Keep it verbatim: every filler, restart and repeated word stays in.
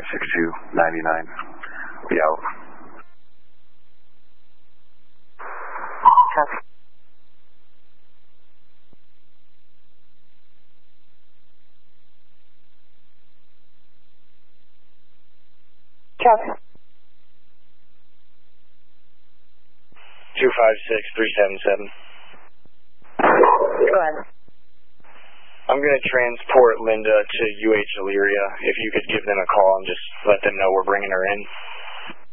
six two ninety-nine. We out. Copy. Copy. two five six three seven seven. Go ahead. I'm going to transport Linda to U H Elyria. If you could give them a call and just let them know we're bringing her in.